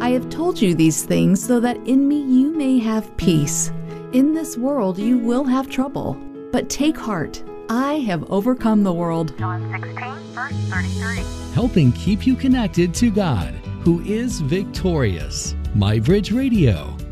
I have told you these things so that in me you may have peace. In this world you will have trouble, but take heart. I have overcome the world. John 16, verse 33. Helping keep you connected to God, who is victorious. MyBridge Radio.